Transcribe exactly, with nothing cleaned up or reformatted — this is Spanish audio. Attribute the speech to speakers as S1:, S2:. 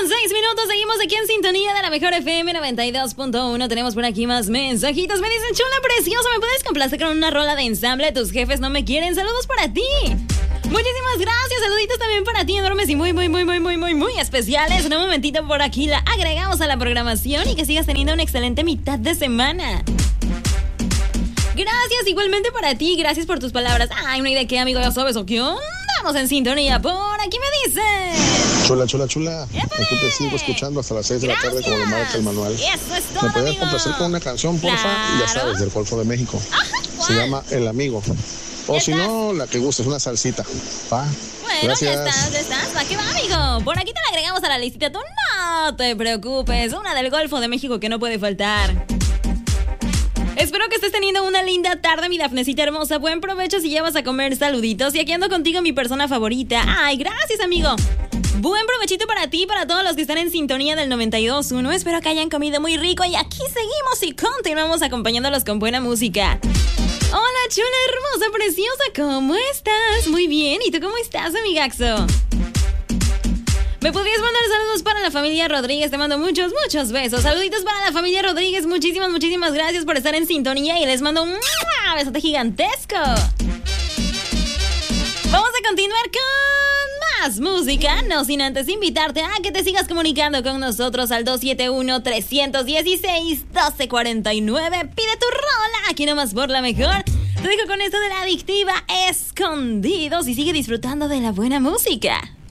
S1: con seis minutos, seguimos aquí en sintonía de la mejor F M noventa y dos punto uno. Tenemos por aquí más mensajitos. Me dicen, chula preciosa, ¿me puedes complacer con una rola de ensamble? Tus jefes no me quieren. Saludos para ti. Muchísimas gracias, saluditos también para ti, enormes y muy, muy, muy, muy, muy, muy, muy especiales. En un momentito por aquí la agregamos a la programación y que sigas teniendo una excelente mitad de semana. Gracias, igualmente para ti, gracias por tus palabras. Ay, no hay de qué, amigo, ya sabes, ¿o qué onda? Vamos en sintonía, por aquí me dicen.
S2: Chula, chula, chula. Aquí te sigo escuchando hasta las seis de la tarde como lo marca el manual.
S1: Eso es todo,
S2: ¿Me puedes
S1: amigo?
S2: complacer con una canción, porfa?
S1: Claro.
S2: Ya sabes, del Golfo de México.
S1: Ajá,
S2: Se llama El Amigo. O si no, la que gustes, una salsita. ¿Va?
S1: Bueno,
S2: Gracias.
S1: ya estás, ya estás. ¿Va que va, amigo? Por aquí te la agregamos a la listita. Tú no te preocupes. Una del Golfo de México que no puede faltar. Espero que estés teniendo una linda tarde, mi Dafnecita hermosa. Buen provecho si ya vas a comer. Saluditos. Y aquí ando contigo, mi persona favorita. Ay, gracias, amigo. Buen provechito para ti, para todos los que están en sintonía del noventa y dos punto uno. Espero que hayan comido muy rico. Y aquí seguimos y continuamos acompañándolos con buena música. Hola, chula, hermosa, preciosa. ¿Cómo estás? Muy bien. ¿Y tú cómo estás, amigaxo? ¿Me podrías mandar saludos para la familia Rodríguez? Te mando muchos, muchos besos. Saluditos para la familia Rodríguez. Muchísimas, muchísimas gracias por estar en sintonía y les mando un besote gigantesco. Vamos a continuar con más música, no sin antes invitarte a que te sigas comunicando con nosotros al dos siete uno, tres uno seis, uno dos cuatro nueve. Pide tu rola aquí nomás por la mejor. Te dejo con esto de la adictiva Escondidos y sigue disfrutando de la buena música.